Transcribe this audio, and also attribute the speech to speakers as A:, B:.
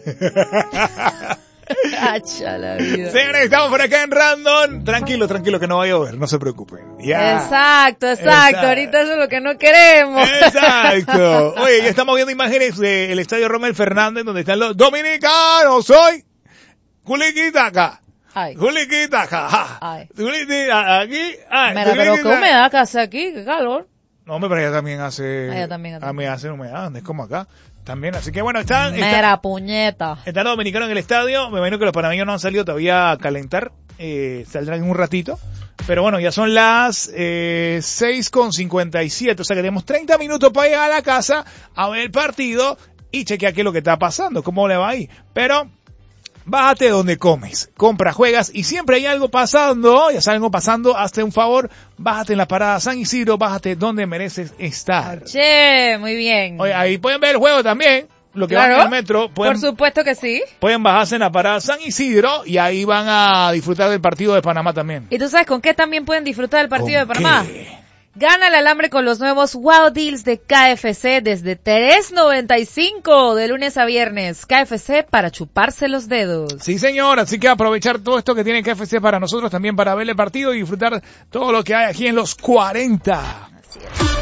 A: Cacha la vida.
B: Señores, estamos por acá en Random. Tranquilo, que no va a llover, no se preocupen. Ya.
A: Exacto. Ahorita eso es lo que no queremos.
B: Exacto. Oye, ya estamos viendo imágenes del Estadio Rommel Fernández, donde están los dominicanos. Soy Juliquitaca. Juliquitaca. Aquí.
A: Mira, pero qué humedad que hace aquí, qué calor.
B: No, hombre, pero allá también hace...
A: Allá también.
B: hace humedad, es como acá. También, así que bueno, están
A: puñeta.
B: Están los dominicanos en el estadio. Me imagino que los panameños no han salido todavía a calentar. Saldrán en un ratito. Pero bueno, ya son las 6:57. O sea que tenemos 30 minutos para llegar a la casa a ver el partido y chequear qué es lo que está pasando, cómo le va ahí. Pero bájate donde comes, compra, juegas y siempre hay algo pasando. Ya sabes, algo pasando, hazte un favor. Bájate en la parada San Isidro, bájate donde mereces estar.
A: Che, muy bien.
B: Oye, ahí pueden ver el juego también. Lo que van en el metro,
A: por supuesto que sí.
B: Pueden bajarse en la parada San Isidro y ahí van a disfrutar del partido de Panamá también.
A: ¿Y tú sabes con qué también pueden disfrutar del partido de Panamá?
B: ¿Qué?
A: Gana el alambre con los nuevos Wow Deals de KFC desde $3.95 de lunes a viernes. KFC para chuparse los dedos.
B: Sí, señor. Así que aprovechar todo esto que tiene KFC para nosotros también para ver el partido y disfrutar todo lo que hay aquí en los 40.
A: Así es.